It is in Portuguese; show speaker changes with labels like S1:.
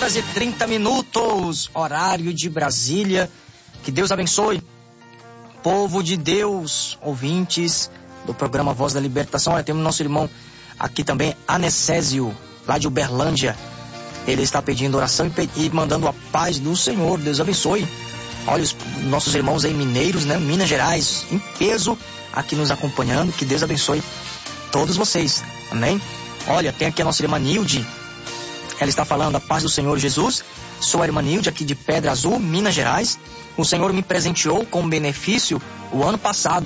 S1: 6h30, horário de Brasília. Que Deus abençoe, povo de Deus, ouvintes do programa Voz da Libertação. Olha, temos nosso irmão aqui também, Anessésio, lá de Uberlândia. Ele está pedindo oração e mandando a paz do Senhor. Deus abençoe. Olha, os nossos irmãos aí mineiros, né, Minas Gerais, em peso, aqui nos acompanhando. Que Deus abençoe todos vocês, amém? Olha, tem aqui a nossa irmã Nilde. Ela está falando: a paz do Senhor Jesus. Sou a irmã Nilde, aqui de Pedra Azul, Minas Gerais. O Senhor me presenteou com um benefício o ano passado.